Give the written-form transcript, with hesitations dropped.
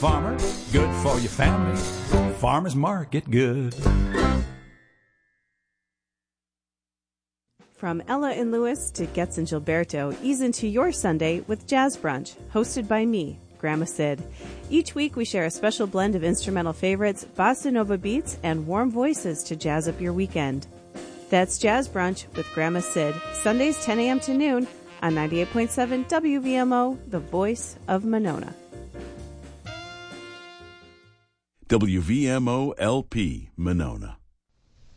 farmer, good for your family. Farmer's Market good. From Ella and Lewis to Getz and Gilberto, ease into your Sunday with Jazz Brunch, hosted by me, Grandma Sid. Each week we share a special blend of instrumental favorites, bossa nova beats, and warm voices to jazz up your weekend. That's Jazz Brunch with Grandma Sid, Sundays 10 a.m. to noon on 98.7 WVMO, the voice of Monona. WVMO LP, Monona.